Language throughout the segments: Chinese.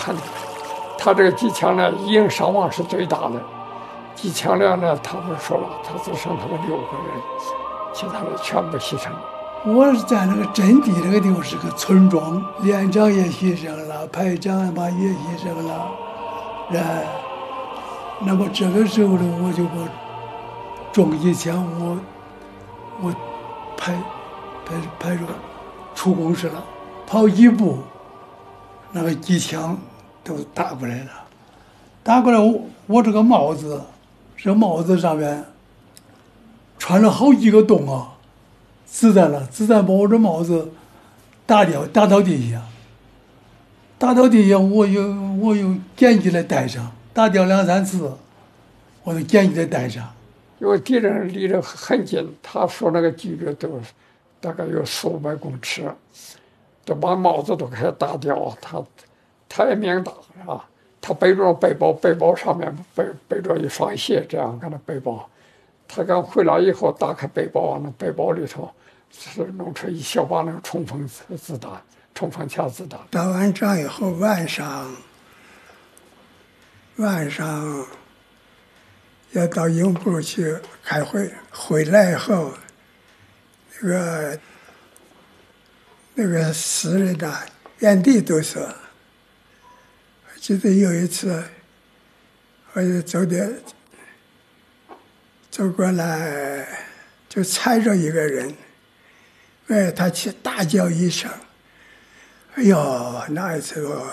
看的。他这个机枪呢，一应伤亡是最大的。机枪量呢，他不是说了，他只剩他们6个人，其他的全部牺牲了。 我是在那个阵地这个地方是个村庄，连长也牺牲了，排长吧也牺牲了，那么这个时候呢，我就把装机枪我排着出工事了，跑一步，那个机枪都打过来了，打过来我这个帽子，这帽子上面穿了好几个洞啊。子弹把我这帽子打到地下，我又捡起来戴上，打掉2、3次，我又捡起来戴上。 因为敌人离得很近，他说那个距离都大概有4、500公尺，都把帽子都给他打掉。他也命大啊，他背着背包，背包上面背着一双鞋，这样跟他背包。他刚回来以后，打开背包，那背包里头是弄出一小把那个冲锋枪子弹。 打完仗以后，晚上要到营部去开会，回来以后，那个死人呐，原地都是。我记得有一次，我就走过来，就踩着一个人，他去大叫一声，哎呦，那一次我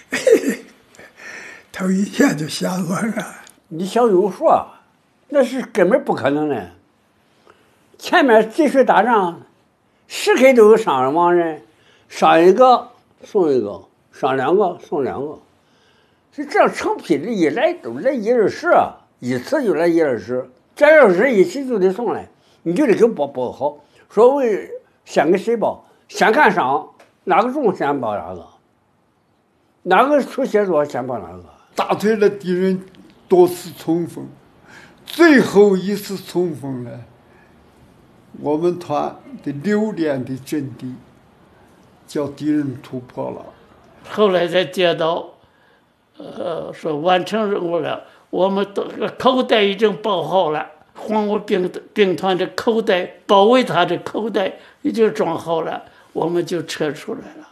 头一下就吓我了。 你小有说，那是根本不可能的。前面济水打仗，时刻都有伤亡人，伤一个送一个，伤2个送2个，是这样成批的，一来都来1、20，一次就来1、20，这要是一起就得送来，你就得给报好。说为先给谁报，先看伤，哪个重先报哪个，哪个出血多先报哪个。 打退了敌人多次冲锋，最后一次冲锋呢，我们团的6连的阵地叫敌人突破了。 后来才接到，说完成任务了，我们都口袋已经包好了，黄五兵团的口袋包围他的口袋已经装好了，我们就撤出来了。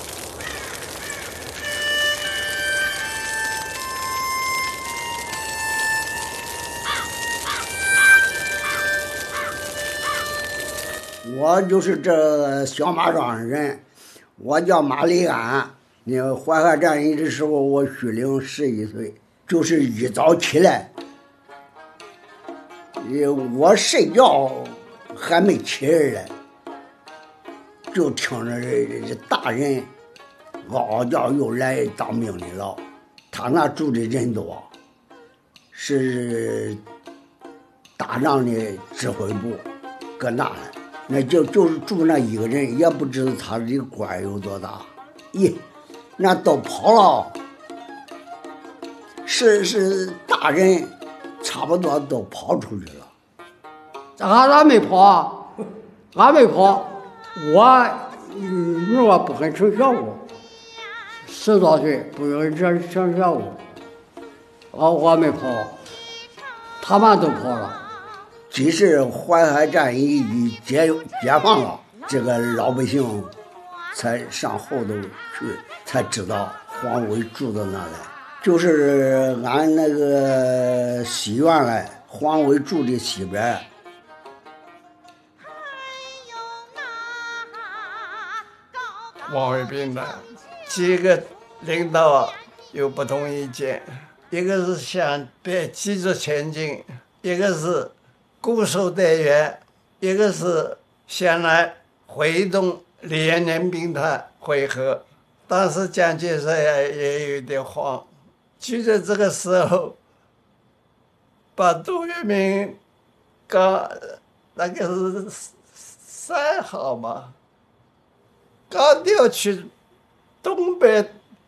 我就是这小马庄的人，我叫马立安。淮海战役的时候，我虚龄11岁，就是一早起来，我睡觉还没起来呢，就听着这大人嗷嗷叫又来当兵的了。他那住的人多，是打仗的指挥部，搁那了。那就是住那一个人，也不知道他的官有多大。那都跑了，是大人，差不多都跑出去了。 俺没跑，我不肯成小屋，10多岁不愿意成小屋，我没跑，他们都跑了。 即使淮海战役一解放了，这个老百姓才上后头去，才知道黄伟住到那来。就是俺那个西院来，黄伟住的西边。 黄伟兵呢，几个领导有不同意见，一个是想别急着前进，一个是固守待援，一个是先来会动联联兵团会合。当时蒋介石也有点慌，就在这个时候，把杜聿明刚那个是3号嘛，刚调去东北，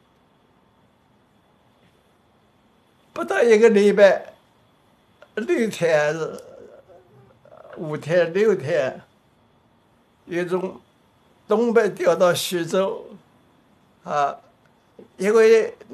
不到1个礼拜，6天、5天、6天，又从东北调到徐州，因为